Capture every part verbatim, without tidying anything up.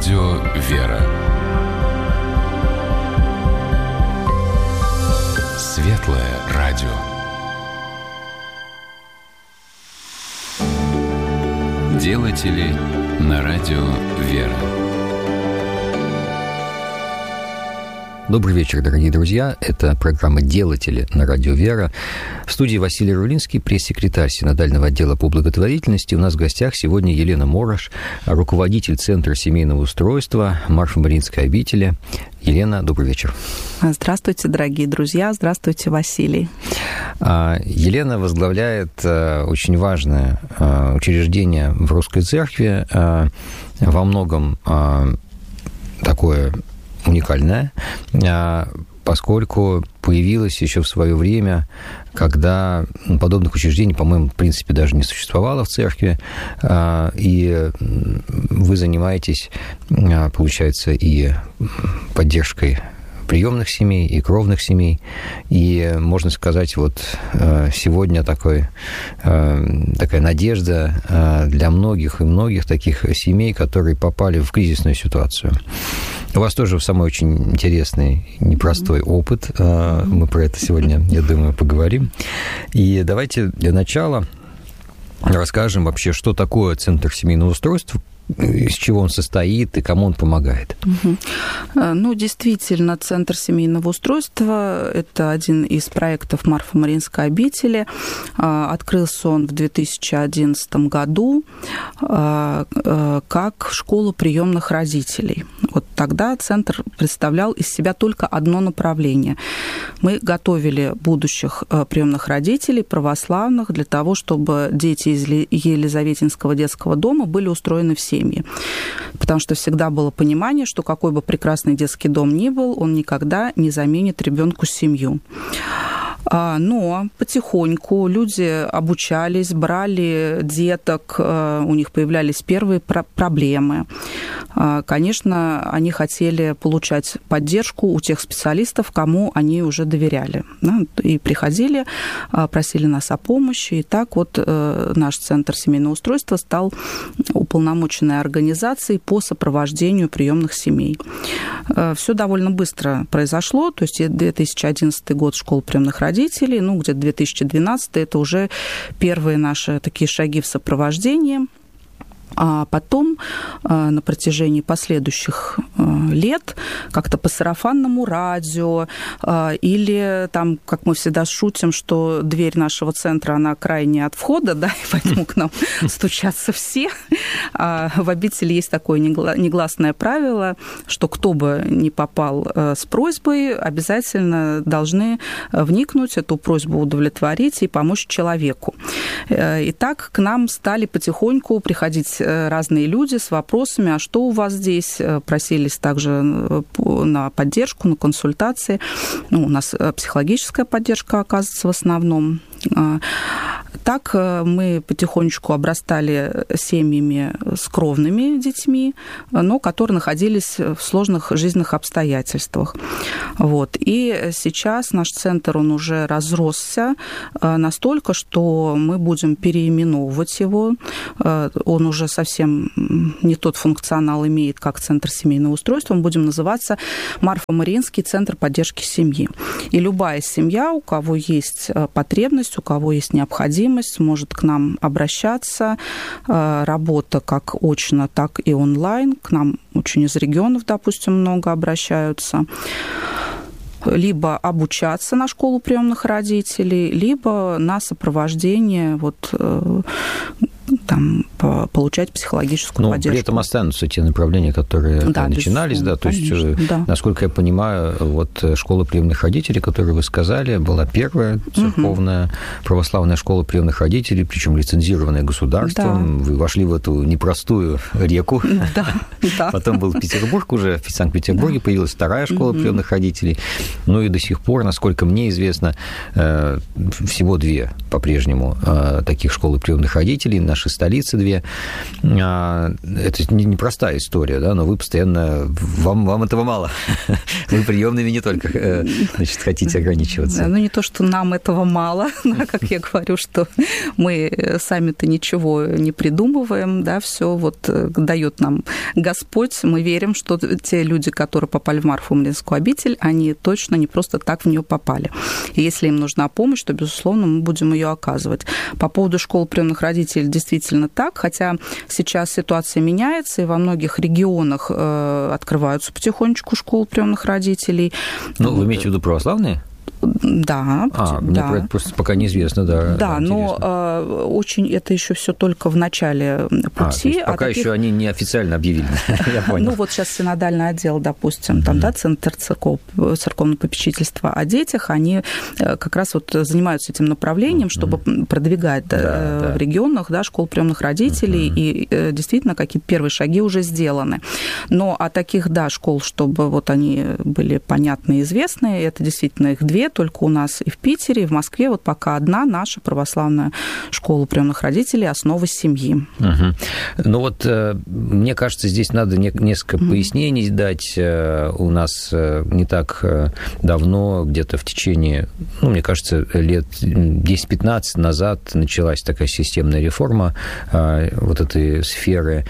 Радио «Вера». Светлое радио. Делатели на радио «Вера». Добрый вечер, дорогие друзья. Это программа «Делатели» на радио «Вера». В студии Василий Рулинский, пресс-секретарь Синодального отдела по благотворительности. У нас в гостях сегодня Елена Морош, руководитель Центра семейного устройства Марфо-Мариинской обители. Елена, добрый вечер. Здравствуйте, дорогие друзья. Здравствуйте, Василий. Елена возглавляет очень важное учреждение в Русской Церкви, во многом такое уникальная, поскольку появилась еще в свое время, когда подобных учреждений, по-моему, в принципе, даже не существовало в церкви, и вы занимаетесь, получается, и поддержкой приемных семей и кровных семей. И, можно сказать, вот сегодня такой, такая надежда для многих и многих таких семей, которые попали в кризисную ситуацию. У вас тоже самый очень интересный, непростой опыт. Мы про это сегодня, я думаю, поговорим. И давайте для начала расскажем вообще, что такое Центр семейного устройства, из чего он состоит и кому он помогает. Угу. Ну, действительно, Центр семейного устройства – это один из проектов Марфо-Мариинской обители. Открылся он в две тысячи одиннадцатом году как школа приемных родителей. Вот тогда Центр представлял из себя только одно направление. Мы готовили будущих приемных родителей, православных, для того, чтобы дети из Елизаветинского детского дома были устроены в семьи. Потому что всегда было понимание, что какой бы прекрасный детский дом ни был, он никогда не заменит ребенку семью. Но потихоньку люди обучались, брали деток, у них появлялись первые проблемы. Конечно, они хотели получать поддержку у тех специалистов, кому они уже доверяли. И приходили, просили нас о помощи. И так вот наш Центр семейного устройства стал уполномоченной организацией по сопровождению приемных семей. Все довольно быстро произошло. То есть две тысячи одиннадцатый год школа приемных родителей, ну, где-то две тысячи двенадцатый, это уже первые наши такие шаги в сопровождении. А потом на протяжении последующих лет как-то по сарафанному радио или там, как мы всегда шутим, что дверь нашего центра, она крайне от входа, да, и поэтому к нам стучатся все. В обители есть такое негласное правило, что кто бы ни попал с просьбой, обязательно должны вникнуть, эту просьбу удовлетворить и помочь человеку. И так к нам стали потихоньку приходить разные люди с вопросами, а что у вас здесь? Просились также на поддержку, на консультации. Ну, у нас психологическая поддержка оказывается в основном. Так мы потихонечку обрастали семьями с кровными детьми, но которые находились в сложных жизненных обстоятельствах. Вот. И сейчас наш центр, он уже разросся настолько, что мы будем переименовывать его. Он уже совсем не тот функционал имеет, как Центр семейного устройства. Мы будем называться Марфо-Мариинский центр поддержки семьи. И любая семья, у кого есть потребность, у кого есть необходимость, может к нам обращаться. Работа как очно, так и онлайн. К нам очень из регионов, допустим, много обращаются. Либо обучаться на школу приемных родителей, либо на сопровождение вот, там, получать психологическую Но поддержку. При этом останутся те направления, которые да, начинались, да, то конечно, есть, да. Насколько я понимаю, вот школа приемных родителей, которую вы сказали, была первая церковная угу. православная школа приемных родителей, причем лицензированная государством. Да. Вы вошли в эту непростую реку. Да, да. Потом был Петербург уже, в Санкт-Петербурге да. появилась вторая школа угу. приемных родителей. Ну и до сих пор, насколько мне известно, всего две по-прежнему таких школы приемных родителей. Наши столицы две. Это непростая история, да, но вы постоянно... Вам, вам этого мало. Вы приемными не только, значит, хотите ограничиваться. Ну, не то, что нам этого мало, да, как я говорю, что мы сами-то ничего не придумываем, да, все вот дает нам Господь. Мы верим, что те люди, которые попали в Марфу-Мариинскую обитель, они точно не просто так в нее попали. И если им нужна помощь, то, безусловно, мы будем ее оказывать. По поводу школ приемных родителей действительно так, хотя сейчас ситуация меняется, и во многих регионах э, открываются потихонечку школы приемных родителей. Ну, вот. Вы имеете в виду православные? Да, а, да. Мне просто пока неизвестно, да. Да, но э, очень это еще все только в начале пути. А, пока а таких... еще они не официально объявили, я понял. Ну, вот сейчас синодальный отдел, допустим, там, да, Центр церков, церковного попечительства о детях, они как раз вот занимаются этим направлением, чтобы продвигать в регионах, да, школ приемных родителей, и действительно какие-то первые шаги уже сделаны. Но о таких, да, школ, чтобы вот они были понятны и известны, это действительно их две, только у нас и в Питере, и в Москве вот пока одна наша православная школа приемных родителей «Основа семьи». Угу. Ну вот, мне кажется, здесь надо несколько угу. пояснений дать. У нас не так давно, где-то в течение, ну, мне кажется, лет десять-пятнадцать назад началась такая системная реформа вот этой сферы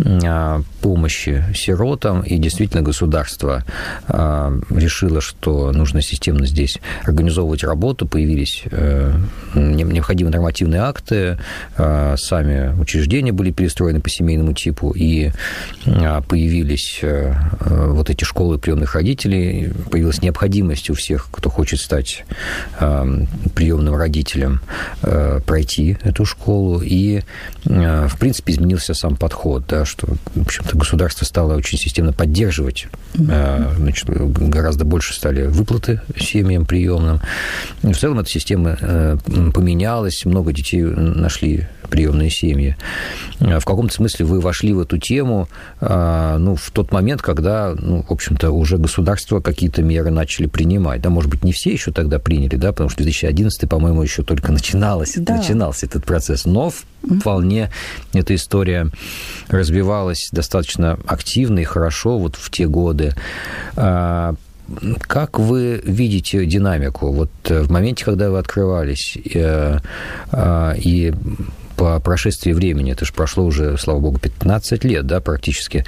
помощи сиротам, и действительно государство решило, что нужно системно здесь организовывать работу, появились необходимые нормативные акты, сами учреждения были перестроены по семейному типу, и появились вот эти школы приемных родителей, появилась необходимость у всех, кто хочет стать приемным родителем, пройти эту школу, и, в принципе, изменился сам подход, да, что, в общем-то, государство стало очень системно поддерживать, значит, гораздо больше стали выплаты семьям приемным. В целом эта система поменялась, много детей нашли приемные семьи. В каком-то смысле вы вошли в эту тему, ну, в тот момент, когда, ну, в общем-то, уже государство какие-то меры начали принимать. Да, может быть, не все еще тогда приняли, да, потому что две тысячи одиннадцатый, по-моему, еще только начиналось, да. начинался этот процесс. Но вполне эта история развивалась достаточно активно и хорошо вот в те годы. Как вы видите динамику? Вот в моменте, когда вы открывались, и, и по прошествии времени, это же прошло уже, слава богу, пятнадцать лет, да, практически,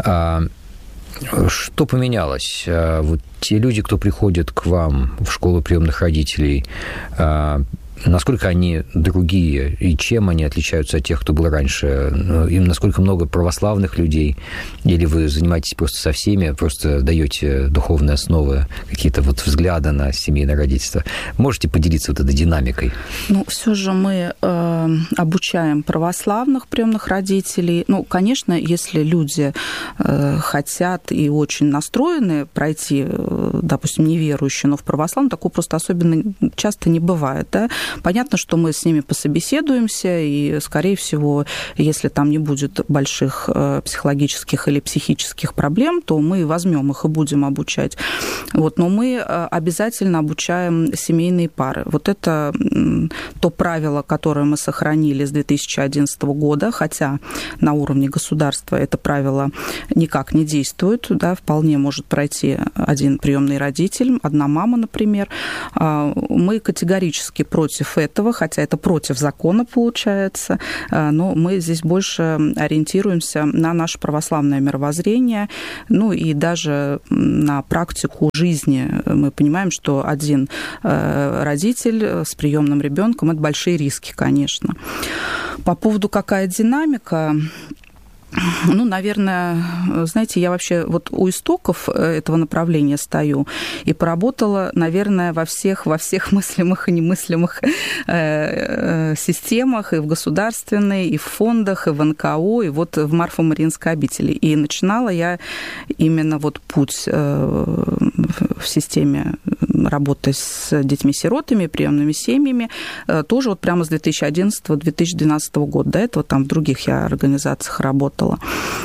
что поменялось? Вот те люди, кто приходит к вам в школу приемных родителей, насколько они другие, и чем они отличаются от тех, кто был раньше? И насколько много православных людей? Или вы занимаетесь просто со всеми, просто даете духовные основы, какие-то вот взгляды на семейное родительство? Можете поделиться вот этой динамикой? Ну, все же мы э, обучаем православных приемных родителей. Ну, конечно, если люди э, хотят и очень настроены пройти, э, допустим, неверующие, но в православном, такого просто особенно часто не бывает, да? Понятно, что мы с ними пособеседуемся, и, скорее всего, если там не будет больших психологических или психических проблем, то мы возьмем их и будем обучать. Вот, но мы обязательно обучаем семейные пары. Вот это то правило, которое мы сохранили с две тысячи одиннадцатого года, хотя на уровне государства это правило никак не действует, да, вполне может пройти один приемный родитель, одна мама, например. Мы категорически против этого, хотя это против закона получается, но мы здесь больше ориентируемся на наше православное мировоззрение, ну и даже на практику жизни. Мы понимаем, что один родитель с приемным ребенком – это большие риски, конечно. По поводу какая динамика... Ну, наверное, знаете, я вообще вот у истоков этого направления стою и поработала, наверное, во всех, во всех мыслимых и немыслимых системах, и в государственной, и в фондах, и в эн ка о, и вот в Марфо-Мариинской обители. И начинала я именно вот путь в системе работы с детьми-сиротами, приемными семьями, тоже вот прямо с две тысячи одиннадцатого - две тысячи двенадцатого года. До этого там в других я организациях работала.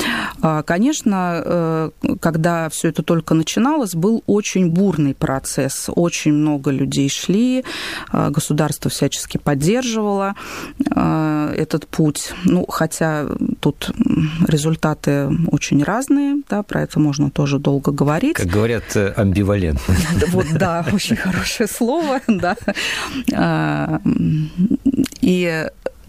Конечно, когда все это только начиналось, был очень бурный процесс. Очень много людей шли, государство всячески поддерживало этот путь. Ну, хотя тут результаты очень разные, да, про это можно тоже долго говорить. Как говорят, амбивалентно. Вот, да, очень хорошее слово, да. И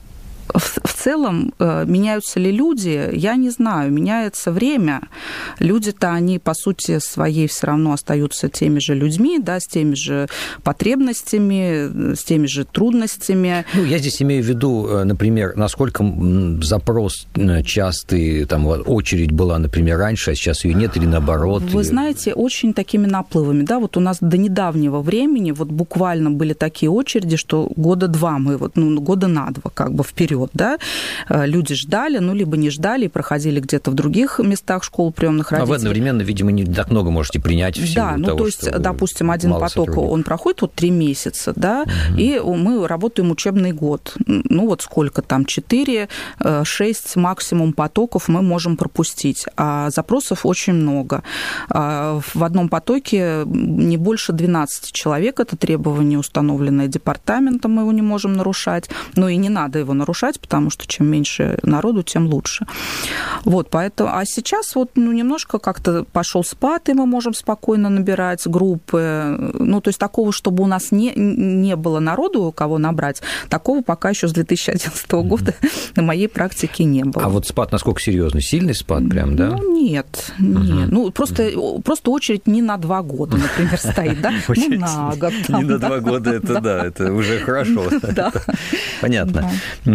в целом, меняются ли люди, я не знаю. Меняется время. Люди-то, они, по сути своей, все равно остаются теми же людьми, да, с теми же потребностями, с теми же трудностями. Ну, я здесь имею в виду, например, насколько запрос частый, там, очередь была, например, раньше, а сейчас ее нет, или наоборот? Вы знаете, очень такими наплывами, да, вот у нас до недавнего времени вот буквально были такие очереди, что года два мы, вот, ну, года на два как бы вперед, да, люди ждали, ну, либо не ждали и проходили где-то в других местах школ приемных родителей. А вы одновременно, видимо, не так много можете принять в силу Да, ну, того, то есть, допустим, один поток, он проходит вот три месяца, да, угу. И мы работаем учебный год. Ну, вот сколько там, четыре, шесть максимум потоков мы можем пропустить, а запросов очень много. В одном потоке не больше двенадцати человек, это требование, установленное департаментом, мы его не можем нарушать, но и не надо его нарушать, потому что чем меньше народу, тем лучше. Вот, поэтому... А сейчас вот, ну, немножко как-то пошел спад, и мы можем спокойно набирать группы. Ну, то есть такого, чтобы у нас не, не было народу, кого набрать, такого пока еще с две тысячи одиннадцатого года на моей практике не было. А вот спад насколько серьезный? Сильный спад прям, да? Ну, нет, нет. Uh-huh. Ну, просто, uh-huh. просто очередь не на два года, например, стоит, да? Ну, на год. Не на два года, это да, это уже хорошо. Понятно.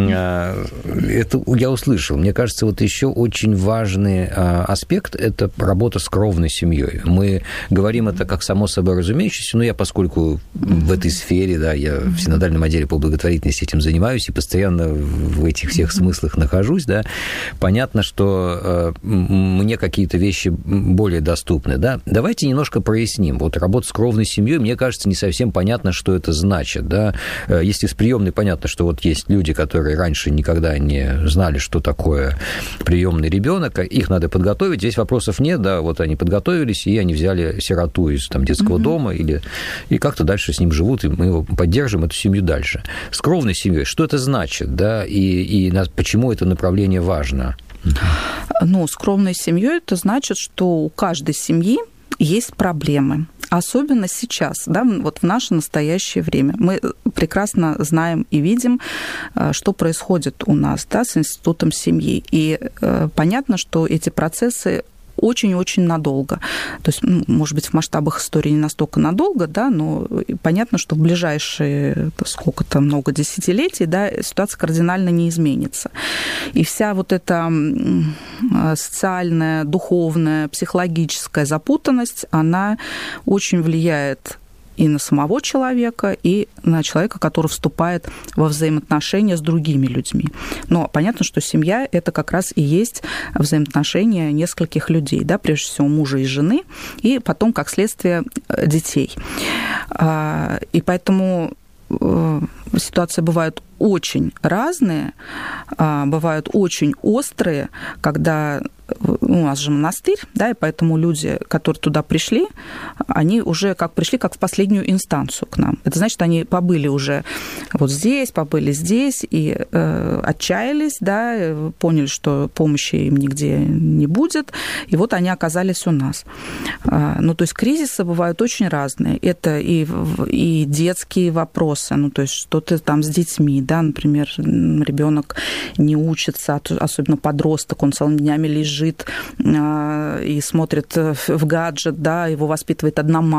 Это я услышал. Мне кажется, вот еще очень важный аспект – это работа с кровной семьей. Мы говорим это как само собой разумеющееся, но я, поскольку в этой сфере, да, я в синодальном отделе по благотворительности этим занимаюсь и постоянно в этих всех смыслах нахожусь, да, понятно, что мне какие-то вещи более доступны, да. Давайте немножко проясним. Вот работа с кровной семьей, мне кажется, не совсем понятно, что это значит, да. Если с приемной понятно, что вот есть люди, которые раньше никогда не знали, что такое приемный ребенок, их надо подготовить, здесь вопросов нет, да, вот они подготовились, и они взяли сироту из там, детского mm-hmm. дома, или, и как-то дальше с ним живут, и мы его поддержим, эту семью дальше. С кровной семьей, что это значит, да, и, и почему это направление важно? Ну, с кровной семьей это значит, что у каждой семьи есть проблемы. Особенно сейчас, да, вот в наше настоящее время. Мы прекрасно знаем и видим, что происходит у нас, да, с институтом семьи. И э, понятно, что эти процессы очень-очень надолго. То есть, ну, может быть, в масштабах истории не настолько надолго, да, но понятно, что в ближайшие сколько-то много десятилетий, да, ситуация кардинально не изменится. И вся вот эта социальная, духовная, психологическая запутанность, она очень влияет и на самого человека, и на человека, который вступает во взаимоотношения с другими людьми. Но понятно, что семья – это как раз и есть взаимоотношения нескольких людей, да, прежде всего мужа и жены, и потом, как следствие, детей. И поэтому ситуации бывают очень разные, бывают очень острые, когда у нас же монастырь, да, и поэтому люди, которые туда пришли, они уже как пришли как в последнюю инстанцию к нам. Это значит, они побыли уже вот здесь, побыли здесь и э, отчаялись, да, поняли, что помощи им нигде не будет, и вот они оказались у нас. Ну, то есть кризисы бывают очень разные. Это и, и детские вопросы, ну, то есть что-то там с детьми, да, например, ребенок не учится, особенно подросток, он целыми днями лежит и смотрит в гаджет, да, его воспитывает одна мама,